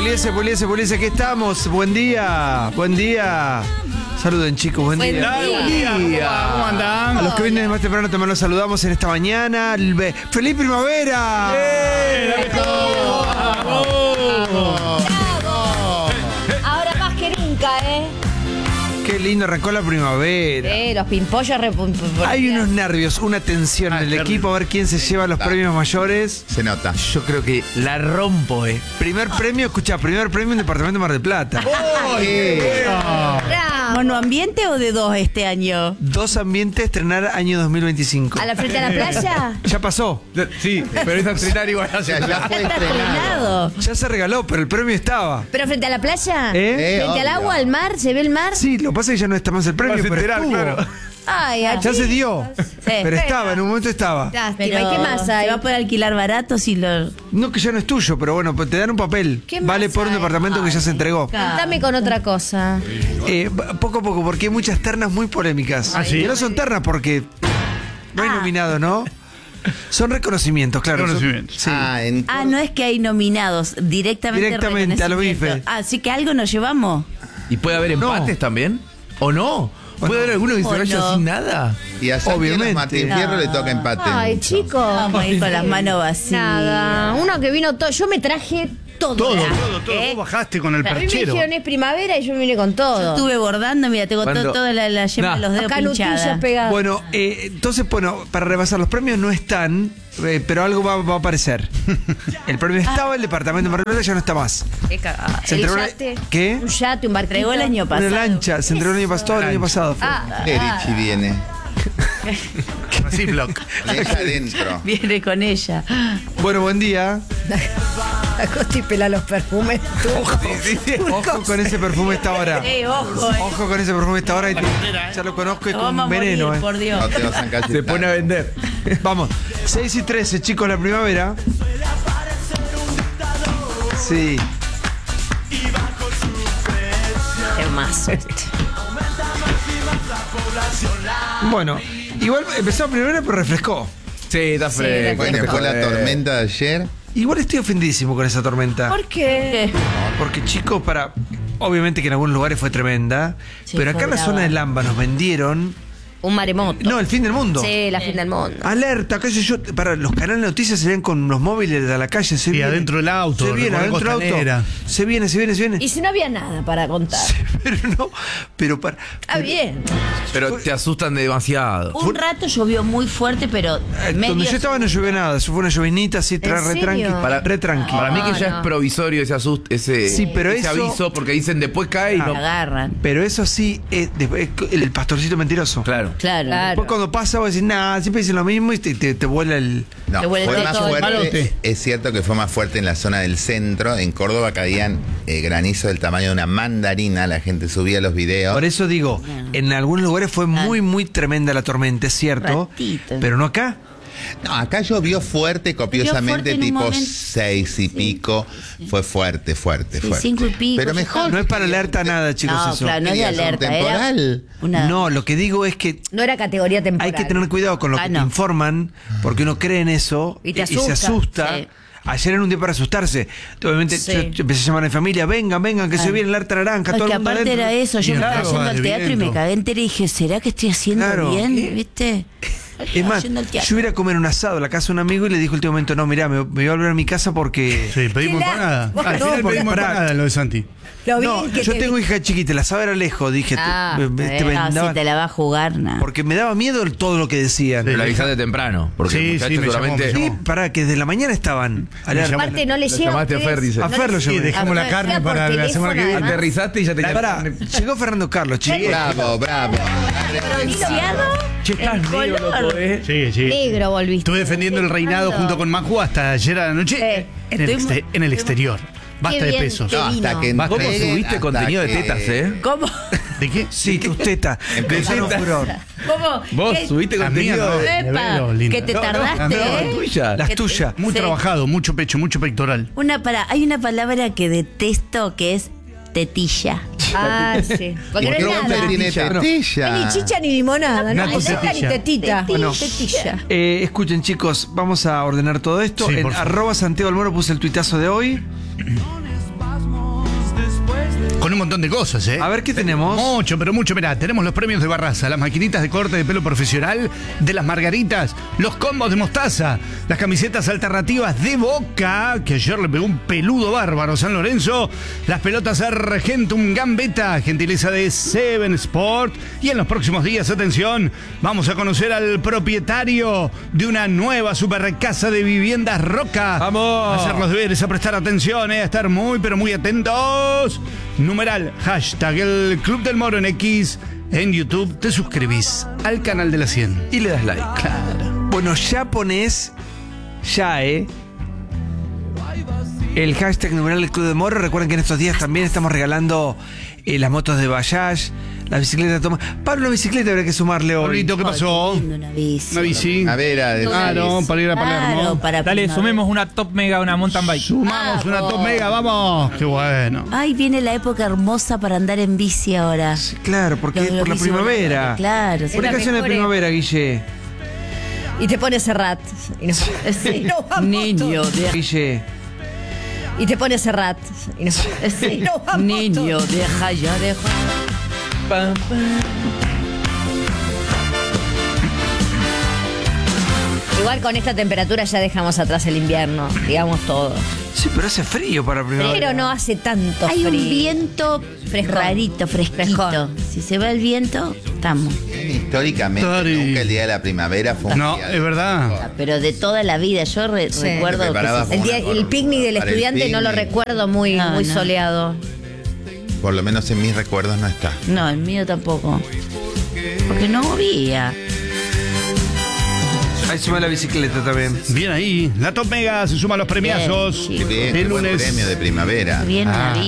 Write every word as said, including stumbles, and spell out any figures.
Puliese, Puliese, Puliese, aquí estamos. Buen día, buen día. Saluden, chicos, buen, buen día. día. Buen día. ¿Cómo andan? A los que vienen más temprano también los saludamos en esta mañana. ¡Feliz primavera! ¡Eh! ¡Bravo! ¡Bravo! Ahora más que nunca, ¿eh? Qué lindo, arrancó la primavera. Eh, los pimpollos repumpidos. Hay unos nervios, una tensión Ah, en el terrible. equipo a ver quién se lleva los Ah. premios mayores. Se nota. Yo creo que la rompo, eh. Primer premio, escucha, primer premio en Departamento de Mar del Plata. ¿Monoambiente o de dos este año? Dos ambientes, estrenar año dos mil veinticinco. ¿A la frente de la playa? Ya pasó. Sí, pero es estrenar igual. O sea, ya fue Está estrenado. estrenado. Ya se regaló, pero el premio estaba. ¿Pero frente a la playa? ¿Eh? Eh, ¿Frente al obvio. agua, al mar? ¿Se ve el mar? Sí, lo que pasa es que ya no está más el premio, Vas a pero enterar, estuvo. claro. Ay, Ya se dio. Pero estaba, en un momento estaba. Lástima. Pero ¿Y qué más hay? se va a poder alquilar barato si lo... No, que ya no es tuyo, pero bueno, pues te dan un papel. ¿Qué más Vale por un hay? departamento que ya se entregó. Contame con otra cosa. Eh, poco a poco, porque hay muchas ternas muy polémicas. ¿Ah, sí? Que no son ternas porque no hay Ah. nominado, ¿no? Son reconocimientos, claro. son- Reconocimientos. sí. Ah, en Ah, no es que hay nominados, directamente Directamente, a los reconocimiento. bifes. Ah, así que algo nos llevamos. ¿Y puede haber No. empates también? ¿O no? ¿Puede haber alguno que se ¿O vaya no? sin nada? Y a Santi Obviamente. Los Martín Fierro No. le toca empate. Ay, mucho. chicos. Vamos a ir con las manos vacías. Nada. Uno que vino todo. Yo me traje todo. Todo, ¿verdad? todo, todo. ¿Eh? Vos bajaste con el A mí me perchero. dijeron es primavera y yo vine con todo. Estuve bordando, mira, tengo Cuando- to- toda la, la yema Nah. de los dedos Acá pinchada. nutillas pegadas. Bueno, eh, entonces, bueno, para repasar, los premios no están, eh, pero algo va, va a aparecer. El premio estaba, el departamento de Mar del Plata ya no está más. Qué cagada. Se El entregó una- yate. ¿Qué? Un yate, un barquito. Entregó el año pasado. Una lancha, se entregó el año pasado, el año pasado. fue. Ah, Erichi viene. Así, block. Ella adentro. Viene con ella. Bueno, buen día. Acosta y pela los perfumes. Ojo con ese perfume esta hora. Eh, ojo, eh. Ojo con ese perfume esta hora. y te- Ya lo conozco, es Nos como vamos un a morir, veneno. eh. por Dios. No te vas a encalletar. Se pone a vender. Vamos, seis y trece, chicos, la primavera. Sí. Es más. Bueno, igual empezó primavera, pero refrescó. Sí, está fresco. Bueno, no te fue la jodes. tormenta de ayer. Igual estoy ofendidísimo con esa tormenta. ¿Por qué? Porque, chicos, para. Obviamente que en algunos lugares fue tremenda. Sí, pero acá fue en la brava. zona de Lamba nos vendieron. Un maremoto. No, el fin del mundo. Sí, la fin del mundo. Alerta, qué sé yo. Para los canales de noticias se ven con los móviles a la calle. Se Y viene. adentro del auto, Se viene, recorrer adentro del Costanera. auto. Se viene, se viene, se viene. Y si no había nada para contar. Pero no. Pero para. Está bien. Pero te asustan demasiado. Un rato llovió muy fuerte, pero Eh, medio... Donde yo estaba no llovió nada. Eso fue una llovinita así, tra- re serio? tranqui. Para, re tranqui. Para mí que No, ya no. es provisorio ese asusto, ese, Sí, pero ese eso- aviso, porque dicen después cae y La no. agarran. Pero eso sí, es, después- es el pastorcito mentiroso. Claro. Claro. Claro. Después cuando pasa vos decís, nada, siempre dicen lo mismo y te, te, te vuela el. No, Te vuelve fue todo más el fuerte. malote. Es cierto que fue más fuerte en la zona del centro. En Córdoba caían eh, granizo del tamaño de una mandarina. La gente subía los videos. Por eso digo, en algunos lugares fue muy, muy tremenda la tormenta, es cierto. Ratito. Pero no acá. No, acá llovió fuerte, copiosamente, fuerte en un tipo momento. seis y pico. Fue fuerte, fuerte, Sí, fuerte. cinco y pico, Pero yo mejor. No es para alerta nada, chicos, No, eso. claro, no es de Querías un alerta. Era temporal. una... No, lo que digo es que No era categoría temporal. hay que tener cuidado con lo Ah, que no. te informan, porque uno cree en eso Y te se asusta. asusta. Sí. Ayer era un día para asustarse. Obviamente Sí. yo, yo empecé a llamar a mi familia, vengan, vengan, que se viene el alerta naranja, Es todo que el mundo aparte adentro. era eso, yo Y me claro, estaba yendo va al de teatro y me viento. cagué entera y dije, ¿será que estoy haciendo Claro. bien? ¿Qué? ¿Viste? Es más, Yendo al teatro. yo iba a comer un asado a la casa de un amigo y le dijo el último momento, no, mirá, me, me voy a volver a mi casa porque... Sí, pedimos ¿Qué la- empanada. Vos- Al no, final porque pedimos pará. empanada en lo de Santi. Lo vi No, que yo te tengo vi. hija chiquita, la sábado era lejos, dije, Ah, te, me- te No, vendaban- si te la va a jugar, no. porque me daba miedo el- todo lo que decían. Pero avisaste temprano. Porque Sí, el muchacho sí, me llamó, seguramente. me Sí, llamó. pará, que desde la mañana estaban. alerta. Aparte no le Lo llega. llamaste a ustedes- Fer, dice. A Fer lo Sí, llamé. dejamos la Fer, carne por para la semana que teléfono, viene. además. Aterrizaste y ya te Pará, quedaste. llegó Fernando Carlos, chicos. Bravo, bravo. Pronunciado Che, estás en negro, color. loco, eh. Sí, sí. Negro volviste. Estuve defendiendo el reinado junto con Maju hasta ayer a la noche Eh, en, el estoy- exte- en el exterior. Basta Qué de bien, pesos. qué No, hasta vino. que ¿Cómo entregue, subiste hasta contenido de que- tetas, eh? ¿Cómo? ¿De qué? Sí, tus tetas. Empezaron tetas. furor. ¿Cómo? Vos ¿Qué? subiste La mía contenido no. de. Me Epa, veo linda. que te No, no, tardaste, la mía ¿eh? no, tuya. Las Que te- tuyas. Muy Sí. trabajado, mucho pecho, mucho pectoral. Una para, hay una palabra que detesto que es tetilla. Ah, sí. Porque no ¿Por qué es hombre nada. tiene tetilla? No tetilla? es ni chicha ni limonada, ¿no? Nato Es neta ni tetilla. tetita. Bueno. tetilla. Tetilla. Eh, escuchen, chicos, vamos a ordenar todo esto. Sí, en por favor. arroba Santiago Almoro puse el tuitazo de hoy. Con un montón de cosas, ¿eh? A ver, ¿qué tenemos? Mucho, pero mucho. Mirá, tenemos los premios de Barraza, las maquinitas de corte de pelo profesional, de las margaritas, los combos de mostaza, las camisetas alternativas de Boca, que ayer le pegó un peludo bárbaro San Lorenzo, las pelotas Argentum Gambetta, gentileza de Seven Sport. Y en los próximos días, atención, vamos a conocer al propietario de una nueva super casa de viviendas Roca. ¡Vamos! A hacer los deberes, a prestar atención, eh, a estar muy, pero muy atentos. Numeral, hashtag el Club del Moro en X. En YouTube te suscribís al canal de la cien. Y le das like. Claro. Bueno, ya pones, ya, ¿eh? El hashtag numeral del Club de Moro. Recuerden que en estos días también estamos regalando eh, las motos de Bayash, las bicicletas. Toma. Pablo, una bicicleta habría que sumarle hoy. Pablito, ¿qué pasó? Ay, qué lindo, una bici. Una bici. A ver, a Claro, para ir a Palermo. Claro, para Dale, primavera. sumemos una top mega, una mountain bike. Sumamos una top mega, vamos. Qué bueno. Ay, viene la época hermosa para andar en bici ahora. Sí, claro, porque Los- es los por la bici primavera. voladores, claro, sí. Una Es la canción de mejor primavera, Guille. Y te pone Serrat. Y nos, Sí. nos vamos Niño, todos. de... Guille. Y te pone Serrat. Y nos, Sí. nos vamos Niño, todos. deja ya, deja. Pam, pam. Igual con esta temperatura ya dejamos atrás el invierno, digamos todo. Sí, pero hace frío para primavera. Pero no hace tanto Hay frío. un viento Frescón. rarito, fresquito. Frescón. Si se va el viento, estamos. Históricamente, Tari. nunca el día de la primavera fue un No, día es de- verdad. Pero de toda la vida, yo re- Sí. recuerdo Te que preparabas se- El, día, el picnic del Para el estudiante no lo picnic. recuerdo muy, No, muy no. soleado. Por lo menos en mis recuerdos no está. No, el mío tampoco. Porque no había. Ahí suma la bicicleta también. Bien ahí. La top mega se suma a los premiazos. Bien, Qué bien, El qué buen lunes. premio de primavera. Bien, Ah. había.